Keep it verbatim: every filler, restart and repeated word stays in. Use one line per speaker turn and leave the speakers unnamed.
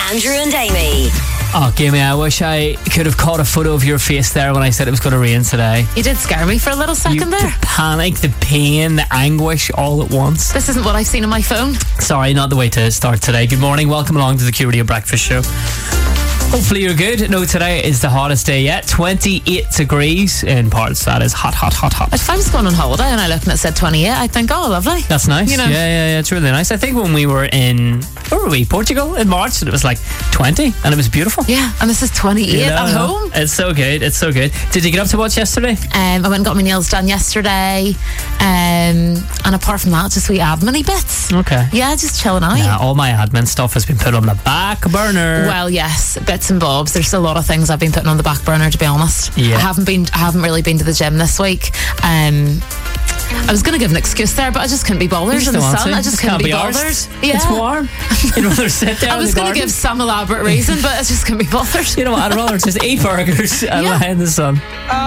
Andrew and Amy.
Oh, Gammy, I wish I could have caught a photo of your face there when I said it was going to rain today.
You did scare me for a little second
You,
there.
The panic, the pain, the anguish all at once.
This isn't what I've seen on my phone.
Sorry, not the way to start today. Good morning, welcome along to the Q Radio Breakfast Show. Hopefully you're good. No, today is the hottest day yet. twenty-eight degrees in parts. That is hot, hot, hot, hot.
If I was going on holiday and I looked and it said twenty-eight, I'd think, oh, lovely.
That's nice.
You know.
Yeah, yeah, yeah. It's really nice. I think when we were in, where were we? Portugal in March, and it was like twenty, and it was beautiful.
Yeah, and this is twenty-eight
You know,
at home.
It's so good. It's so good. Did you get up to much yesterday?
Um, I went and got my nails done yesterday. Um, and apart from that, just wee admin-y bits.
Okay.
Yeah, just chilling out.
Yeah, all my admin stuff has been put on the back burner.
Well, yes, bits and bobs. There's a lot of things I've been putting on the back burner, to be honest.
Yeah.
I haven't been. I haven't really been to the gym this week. Um, I was going to give an excuse there, but I just couldn't be bothered in the sun. I just couldn't
can't
be,
be
bothered.
arsed.
Yeah.
It's warm. You'd rather sit there.
I was
going to
give some elaborate reason, but I just couldn't be bothered.
You know what? I'd rather just eat burgers and
Yeah.
lie in the sun.